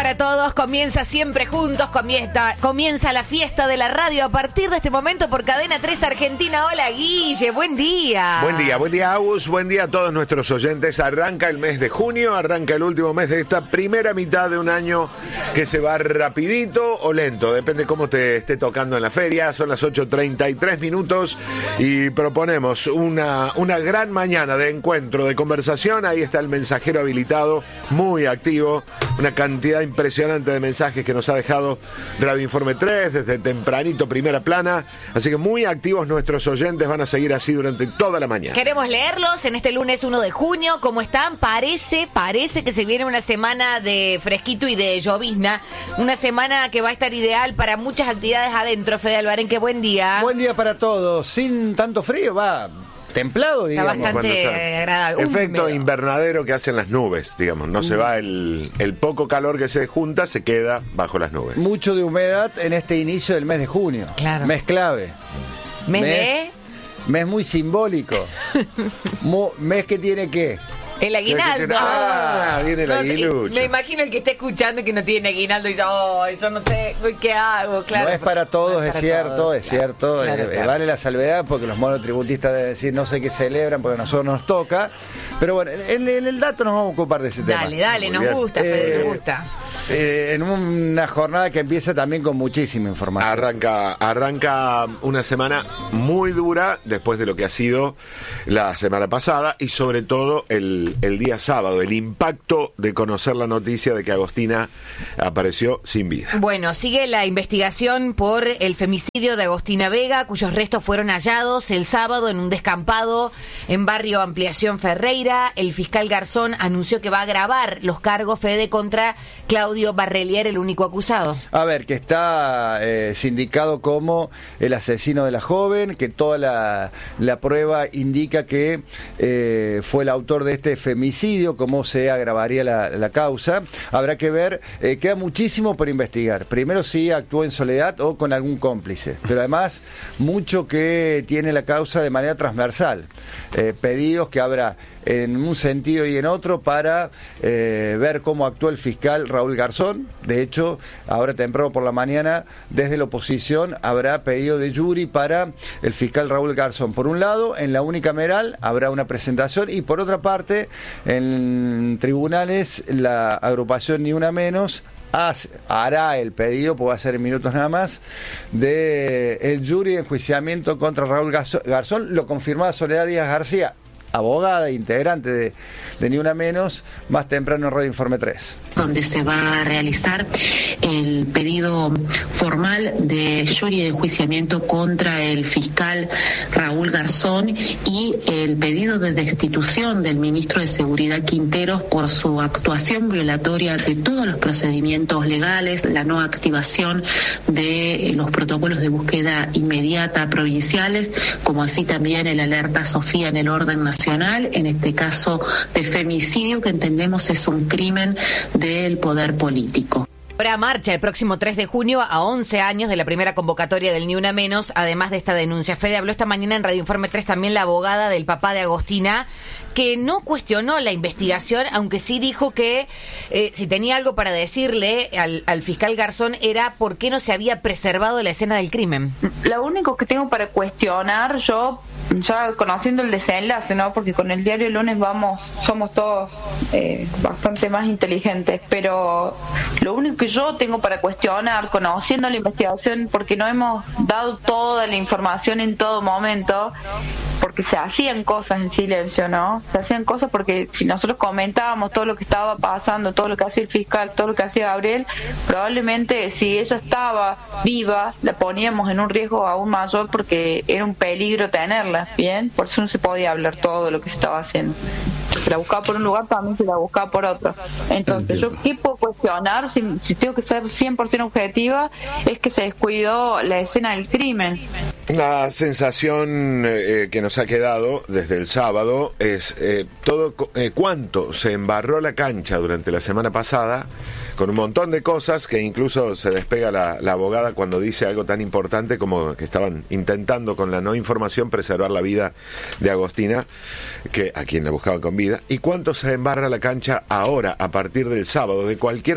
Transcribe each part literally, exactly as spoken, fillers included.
para todos, comienza Siempre Juntos, comienza, comienza la fiesta de la radio a partir de este momento por Cadena tres Argentina. Hola Guille, buen día. Buen día, buen día Agus, buen día a todos nuestros oyentes. Arranca el mes de junio, arranca el último mes de esta primera mitad de un año que se va rapidito o lento, depende cómo te esté tocando en la feria. Son las ocho treinta y tres minutos y proponemos una, una gran mañana de encuentro, de conversación. Ahí está el mensajero habilitado, muy activo, una cantidad impresionante de mensajes que nos ha dejado Radio Informe tres desde tempranito, primera plana, así que muy activos nuestros oyentes, van a seguir así durante toda la mañana. Queremos leerlos en este lunes uno de junio, ¿cómo están? Parece, parece que se viene una semana de fresquito y de llovizna, una semana que va a estar ideal para muchas actividades adentro. Fede Albarén, qué buen día. Buen día para todos, sin tanto frío, va... templado, digamos. Está bastante está agradable. Efecto húmedo. Invernadero que hacen las nubes, digamos. No mm. se va el, el poco calor que se junta, se queda bajo las nubes. Mucho de humedad en este inicio del mes de junio. Claro. Mes clave. ¿Mes, mes de? Mes muy simbólico. Mo, mes que tiene que... El aguinaldo. Ah, viene el no, aguilucho. Me imagino el que esté escuchando y que no tiene aguinaldo y yo, oh, yo no sé qué hago, claro. No es para todos, no es, es para cierto, todos, es claro, cierto. Claro, eh, claro. Vale la salvedad porque los monotributistas deben decir no sé qué celebran porque a nosotros nos toca. Pero bueno, en, en el dato nos vamos a ocupar de ese dale, tema. Dale, dale, nos bien. gusta, Fede, eh, nos gusta. Eh, en una jornada que empieza también con muchísima información. Arranca, arranca una semana muy dura después de lo que ha sido la semana pasada y sobre todo el, el día sábado. El impacto de conocer la noticia de que Agostina apareció sin vida. Bueno, sigue la investigación por el femicidio de Agostina Vega, cuyos restos fueron hallados el sábado en un descampado en barrio Ampliación Ferreira. El fiscal Garzón anunció que va a agravar los cargos, Fede, contra Claudio Barrelier, el único acusado. A ver, que está eh, sindicado como el asesino de la joven, que toda la, la prueba indica que eh, fue el autor de este femicidio, cómo se agravaría la, la causa. Habrá que ver, eh, queda muchísimo por investigar. Primero si actuó en soledad o con algún cómplice, pero además mucho que tiene la causa de manera transversal. Eh, pedidos que habrá en un sentido y en otro para eh, ver cómo actuó el fiscal Raúl Garzón. De hecho, ahora temprano por la mañana, desde la oposición habrá pedido de jury para el fiscal Raúl Garzón. Por un lado, en la unicameral habrá una presentación y por otra parte, en tribunales, la agrupación Ni Una Menos hará el pedido, pues va a ser en minutos nada más, de el jury de enjuiciamiento contra Raúl Garzón. Lo confirmaba Soledad Díaz García, abogada e integrante de, de Ni Una Menos, más temprano en Radio Informe tres. Donde se va a realizar el pedido formal de jury de enjuiciamiento contra el fiscal Raúl Garzón y el pedido de destitución del ministro de Seguridad Quinteros por su actuación violatoria de todos los procedimientos legales, la no activación de los protocolos de búsqueda inmediata provinciales, como así también el alerta Sofía en el orden nacional, en este caso de femicidio que entendemos es un crimen de del poder político. Habrá marcha el próximo tres de junio a once años de la primera convocatoria del Ni Una Menos, además de esta denuncia. Fede, habló esta mañana en Radio Informe tres también la abogada del papá de Agostina, que no cuestionó la investigación, aunque sí dijo que eh, si tenía algo para decirle al, al fiscal Garzón era por qué no se había preservado la escena del crimen. Lo único que tengo para cuestionar, yo ya conociendo el desenlace, ¿no? Porque con el diario El Lunes vamos, somos todos eh, bastante más inteligentes, pero lo único que yo tengo para cuestionar, conociendo la investigación, porque no hemos dado toda la información en todo momento, porque se hacían cosas en silencio, ¿no? Se hacían cosas porque si nosotros comentábamos todo lo que estaba pasando, todo lo que hacía el fiscal, todo lo que hacía Gabriel, probablemente si ella estaba viva, la poníamos en un riesgo aún mayor porque era un peligro tenerla, ¿bien? Por eso no se podía hablar todo lo que se estaba haciendo. Se la buscaba por un lugar, también se la buscaba por otro. Entonces, yo qué puedo cuestionar, si, si tengo que ser cien por ciento objetiva, es que se descuidó la escena del crimen. La sensación eh, que nos ha quedado desde el sábado es eh, todo eh, cuánto se embarró la cancha durante la semana pasada con un montón de cosas que incluso se despega la, la abogada cuando dice algo tan importante como que estaban intentando con la no información preservar la vida de Agostina, que a quien la buscaban con vida, y cuánto se embarra la cancha ahora a partir del sábado. De cualquier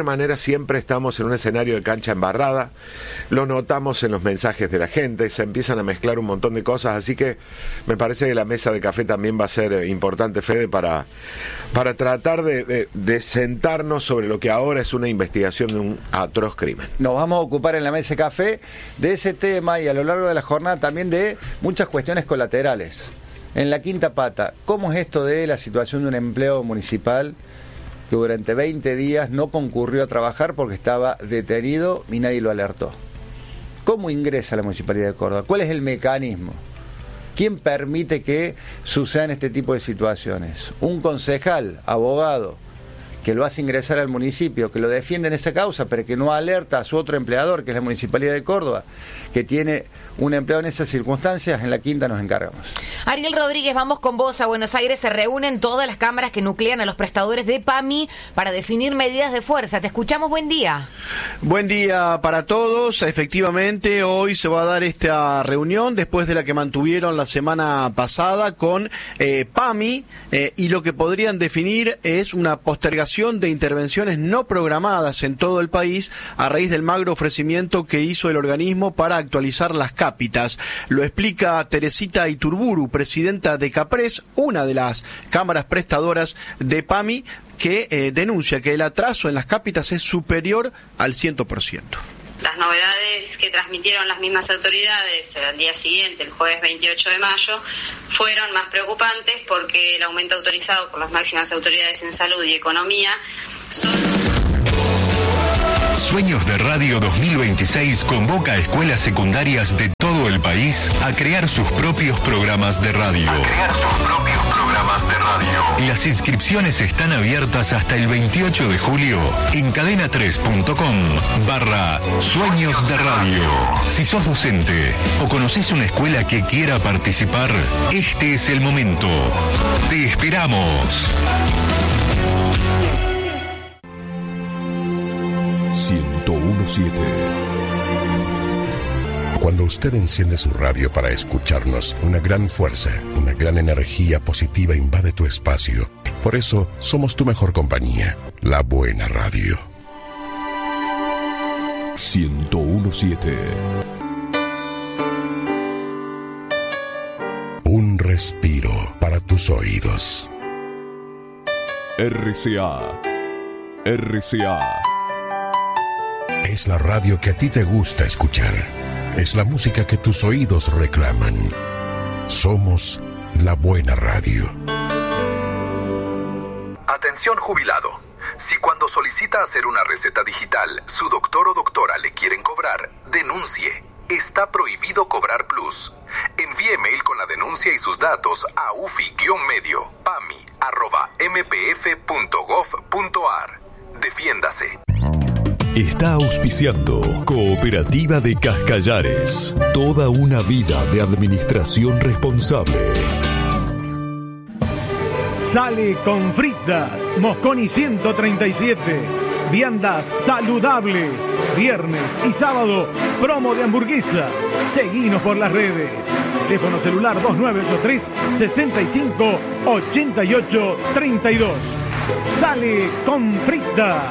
manera siempre estamos en un escenario de cancha embarrada, lo notamos en los mensajes de la gente, se empiezan a mezclar un montón de cosas, así que me parece que la mesa de café también va a ser importante, Fede, para, para tratar de, de, de sentarnos sobre lo que ahora es una investigación de un atroz crimen. Nos vamos a ocupar en la mesa de café de ese tema y a lo largo de la jornada también de muchas cuestiones colaterales. En la quinta pata, ¿cómo es esto de la situación de un empleado municipal que durante veinte días no concurrió a trabajar porque estaba detenido y nadie lo alertó? ¿Cómo ingresa a la Municipalidad de Córdoba? ¿Cuál es el mecanismo? ¿Quién permite que sucedan este tipo de situaciones? ¿Un concejal, abogado, que lo hace ingresar al municipio, que lo defiende en esa causa, pero que no alerta a su otro empleador, que es la Municipalidad de Córdoba, que tiene un empleado en esas circunstancias? En la quinta nos encargamos. Ariel Rodríguez, vamos con vos a Buenos Aires. Se reúnen todas las cámaras que nuclean a los prestadores de PAMI para definir medidas de fuerza. Te escuchamos, buen día. Buen día para todos. Efectivamente, hoy se va a dar esta reunión después de la que mantuvieron la semana pasada con eh, PAMI eh, y lo que podrían definir es una postergación de intervenciones no programadas en todo el país a raíz del magro ofrecimiento que hizo el organismo para actualizar las cápitas. Lo explica Teresita Iturburu, presidenta de CAPRES, una de las cámaras prestadoras de PAMI, que eh, denuncia que el atraso en las cápitas es superior al cien por ciento. Las novedades que transmitieron las mismas autoridades al día siguiente, el jueves veintiocho de mayo, fueron más preocupantes porque el aumento autorizado por las máximas autoridades en salud y economía son... Sueños de Radio dos mil veintiséis convoca a escuelas secundarias de todo el país a crear sus propios programas de radio. A crear sus propios programas de radio. Las inscripciones están abiertas hasta el veintiocho de julio en cadena tres punto com barra Sueños de Radio. Si sos docente o conocés una escuela que quiera participar, este es el momento. Te esperamos. ciento uno punto siete. Cuando usted enciende su radio para escucharnos, una gran fuerza, una gran energía positiva invade tu espacio. Por eso, somos tu mejor compañía, la buena radio. ciento uno punto siete. Un respiro para tus oídos. R C A. R C A. Es la radio que a ti te gusta escuchar. Es la música que tus oídos reclaman. Somos la buena radio. Atención jubilado. Si cuando solicita hacer una receta digital, su doctor o doctora le quieren cobrar, denuncie. Está prohibido cobrar plus. Envíe mail con la denuncia y sus datos a ufi-medio pami arroba m p f punto gov punto a r. Defiéndase. Está auspiciando Cooperativa de Cascallares. Toda una vida de administración responsable. Sale con fritas, Mosconi ciento treinta y siete. Viandas saludables. Viernes y sábado, promo de hamburguesa. Seguinos por las redes. Teléfono celular dos nueve ocho tres, seis cinco, ocho ocho tres dos. Sale con fritas.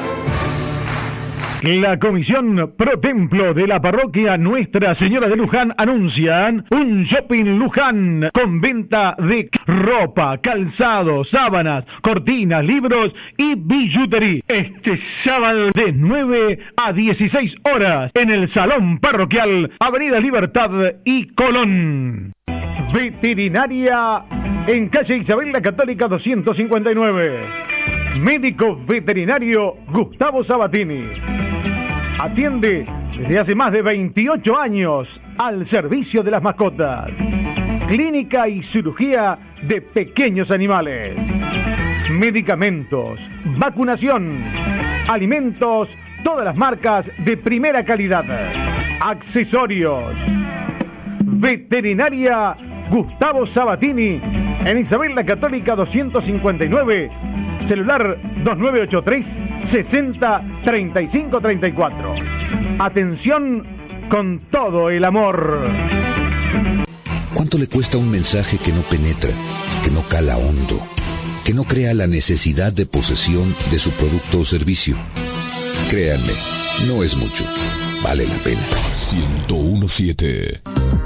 La Comisión Pro Templo de la Parroquia Nuestra Señora de Luján anuncian un shopping Luján con venta de ropa, calzado, sábanas, cortinas, libros y billutería. Este sábado de nueve a dieciséis horas en el Salón Parroquial, Avenida Libertad y Colón. Veterinaria en calle Isabel la Católica doscientos cincuenta y nueve. Médico veterinario Gustavo Sabatini. Atiende desde hace más de veintiocho años al servicio de las mascotas. Clínica y cirugía de pequeños animales. Medicamentos, vacunación, alimentos, todas las marcas de primera calidad. Accesorios. Veterinaria Gustavo Sabatini en Isabel la Católica doscientos cincuenta y nueve. Celular dos nueve ocho tres, sesenta, treinta y cinco, treinta y cuatro. Atención con todo el amor. ¿Cuánto le cuesta un mensaje que no penetra, que no cala hondo, que no crea la necesidad de posesión de su producto o servicio? Créanme, no es mucho. Vale la pena. ciento uno punto siete